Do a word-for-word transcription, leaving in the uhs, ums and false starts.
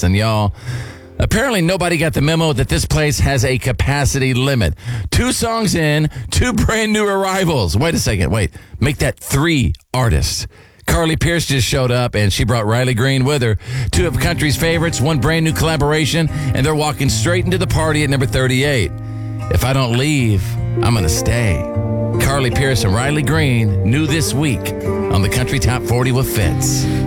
And y'all, apparently nobody got the memo that this place has a capacity limit. Two songs in, two brand new arrivals. Wait a second, wait. Make that three artists. Carly Pearce just showed up, and she brought Riley Green with her. Two of country's favorites, one brand new collaboration, and they're walking straight into the party at number thirty-eight. If I don't leave, I'm going to stay. Carly Pearce and Riley Green, new this week on the Country Top forty with Fitz.